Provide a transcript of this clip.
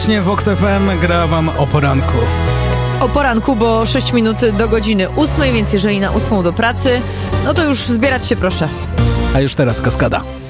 Vox FM gra wam o poranku. O poranku, bo 6 minut do godziny 8, więc jeżeli na 8 do pracy, no to już zbierać się proszę. A już teraz kaskada.